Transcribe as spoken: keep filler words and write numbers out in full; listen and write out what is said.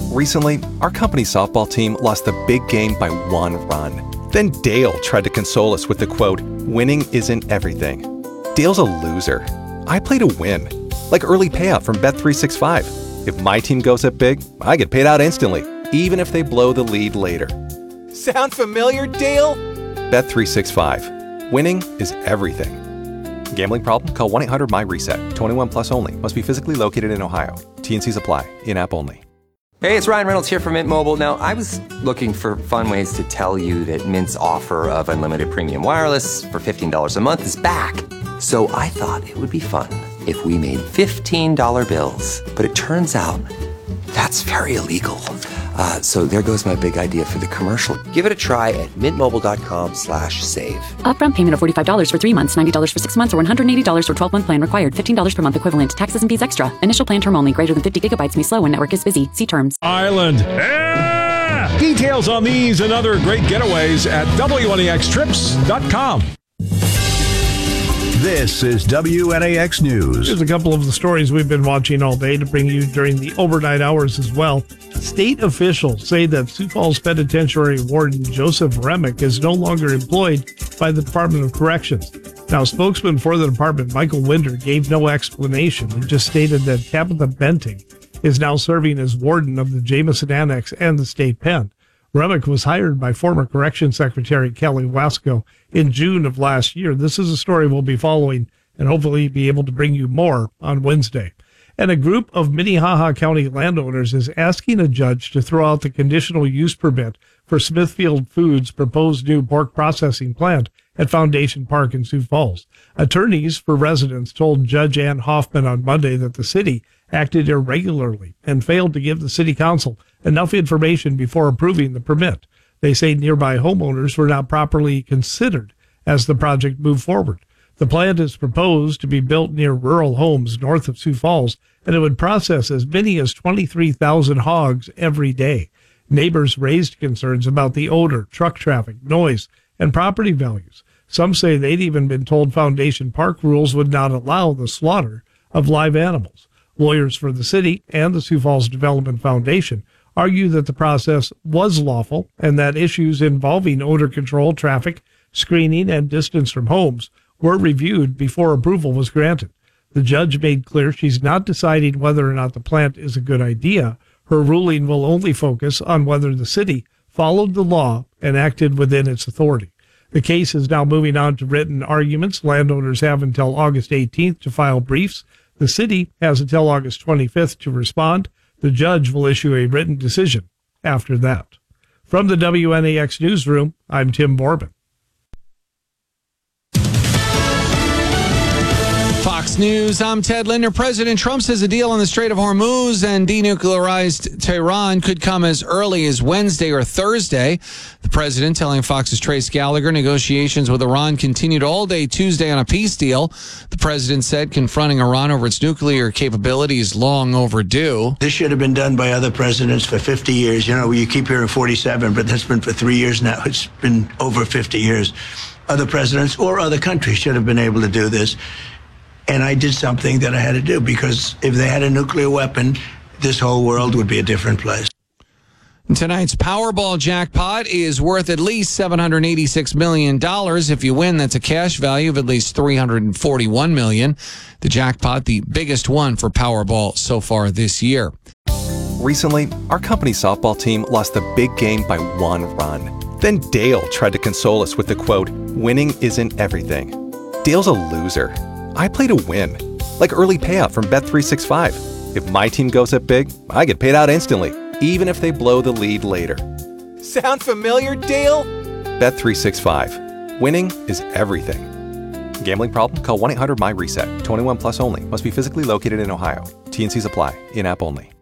Recently, our company softball team lost the big game by one run. Then Dale tried to console us with the quote, "Winning isn't everything." Dale's a loser. I play to win, like early payout from Bet three sixty-five. If my team goes up big, I get paid out instantly, even if they blow the lead later. Sound familiar, Dale? Bet three sixty-five. Winning is everything. Gambling problem? Call one eight hundred M Y reset. twenty-one plus only. Must be physically located in Ohio. T N Cs apply. In-app only. Hey, it's Ryan Reynolds here from Mint Mobile. Now, I was looking for fun ways to tell you that Mint's offer of unlimited premium wireless for fifteen dollars a month is back. So I thought it would be fun if we made fifteen dollar bills. But it turns out that's very illegal. Uh, so there goes my big idea for the commercial. Give it a try at mintmobile.com slash save. Upfront payment of forty-five dollars for three months, ninety dollars for six months, or one hundred eighty dollars for twelve-month plan required. fifteen dollars per month equivalent. Taxes and fees extra. Initial plan term only. Greater than fifty gigabytes may slow when network is busy. See terms. Island. Yeah! Details on these and other great getaways at W N E X trips dot com. This is W N A X News. Here's a couple of the stories we've been watching all day to bring you during the overnight hours as well. State officials say that Sioux Falls Penitentiary Warden Joseph Remick is no longer employed by the Department of Corrections. Now, spokesman for the department, Michael Winder, gave no explanation and just stated that Tabitha Benting is now serving as warden of the Jameson Annex and the state pen. Remick was hired by former Corrections Secretary Kelly Wasco in June of last year. This is a story we'll be following and hopefully be able to bring you more on Wednesday. And a group of Minnehaha County landowners is asking a judge to throw out the conditional use permit for Smithfield Foods' proposed new pork processing plant at Foundation Park in Sioux Falls. Attorneys for residents told Judge Ann Hoffman on Monday that the city acted irregularly and failed to give the city council enough information before approving the permit. They say nearby homeowners were not properly considered as the project moved forward. The plant is proposed to be built near rural homes north of Sioux Falls, and it would process as many as twenty-three thousand hogs every day. Neighbors raised concerns about the odor, truck traffic, noise, and property values. Some say they'd even been told Foundation Park rules would not allow the slaughter of live animals. Lawyers for the city and the Sioux Falls Development Foundation argue that the process was lawful and that issues involving odor control, traffic, screening, and distance from homes were reviewed before approval was granted. The judge made clear she's not deciding whether or not the plant is a good idea. Her ruling will only focus on whether the city followed the law and acted within its authority. The case is now moving on to written arguments. Landowners have until August eighteenth to file briefs. The city has until August twenty-fifth to respond. The judge will issue a written decision after that. From the W N A X newsroom, I'm Tim Borbin. Fox News, I'm Ted Linder. President Trump says a deal on the Strait of Hormuz and denuclearized Tehran could come as early as Wednesday or Thursday. The president telling Fox's Trace Gallagher negotiations with Iran continued all day Tuesday on a peace deal. The president said confronting Iran over its nuclear capability is long overdue. This should have been done by other presidents for fifty years. You know, you keep hearing forty-seven, but that's been for three years now. It's been over fifty years. Other presidents or other countries should have been able to do this. And I did something that I had to do, because if they had a nuclear weapon, this whole world would be a different place. Tonight's Powerball jackpot is worth at least seven hundred eighty-six million dollars. If you win, that's a cash value of at least three hundred forty-one million dollars. The jackpot, the biggest one for Powerball so far this year. Recently, our company softball team lost the big game by one run. Then Dale tried to console us with the quote, "Winning isn't everything." Dale's a loser. I play to win, like early payout from Bet three sixty-five. If my team goes up big, I get paid out instantly, even if they blow the lead later. Sound familiar, Dale? Bet three sixty-five. Winning is everything. Gambling problem? Call one eight hundred M Y reset. twenty-one plus only. Must be physically located in Ohio. T N Cs apply. In-app only.